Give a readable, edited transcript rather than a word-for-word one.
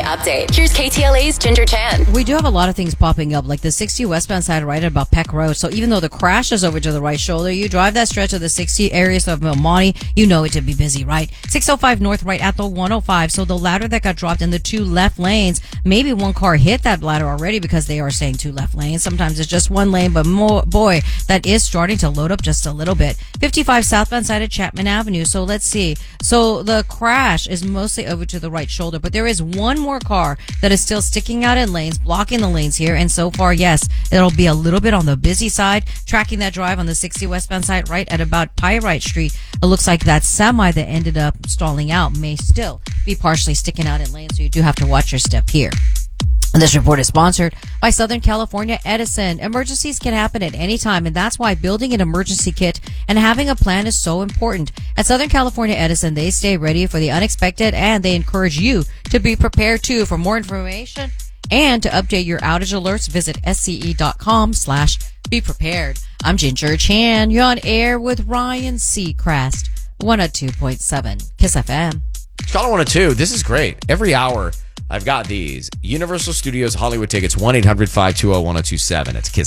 update. Here's KTLA's Ginger Chan. We do have a lot of things popping up, like the 60 westbound side right at about Peck Road. So even though the crash is over to the right shoulder, you drive that stretch of the 60 areas of Milmonte, you know it to be busy, right? 605 north right at the 105. So the ladder that got dropped in the two left lanes, maybe one car hit that ladder already because they are saying two left lanes. Sometimes it's just one lane, but boy, that is starting to load up just a little bit. 55 southbound side of Chapman Avenue. So let's see. So the crash is mostly over to the right shoulder, but there is one more car that is still sticking out in lanes, blocking the lanes here. And so far, yes, it'll be a little bit on the busy side, tracking that drive on the 60 westbound side right at about Pyrite Street. It looks like that semi that ended up stalling out may still be partially sticking out in lanes, so you do have to watch your step here. This report is sponsored by Southern California Edison. Emergencies can happen at any time, and that's why building an emergency kit and having a plan is so important. At Southern California Edison, they stay ready for the unexpected, and they encourage you to be prepared too. For more information and to update your outage alerts, visit sce.com/be prepared. I'm Ginger Chan. You're on air with Ryan Seacrest, 102.7 KISS FM. Caller 102, this is great. Every hour, I've got these. Universal Studios Hollywood tickets, 1-800-520-1027. It's KISS